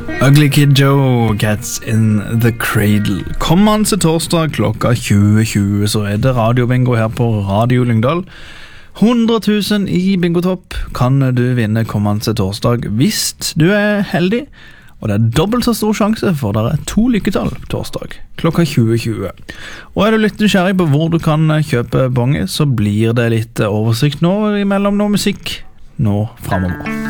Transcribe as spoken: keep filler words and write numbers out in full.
Ugly Kid Joe, Cats in the Cradle. Kommende til torsdag klokka tjue tjue så er det radiobingo her på Radio Lyngdal. hundre tusen i bingotopp kan du vinne kommende til torsdag hvis du er heldig. Og det er dobbelt så stor sjanse for det er to lykketall torsdag klokka tjue tjue. Og er du litt nysgjerrig på hvor du kan kjøpe bonge, så blir det litt oversikt nå imellom noe musikk nå fremover.